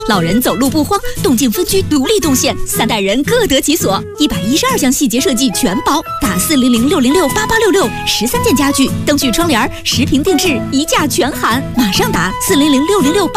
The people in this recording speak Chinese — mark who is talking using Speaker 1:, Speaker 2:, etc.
Speaker 1: 老人走路不慌，动静分区独立动线，3代人各得其所。112项细节设计全包，打400-606-8866，13件家具、灯具、窗帘、10平定制，1价全含。马上打400-606-8866。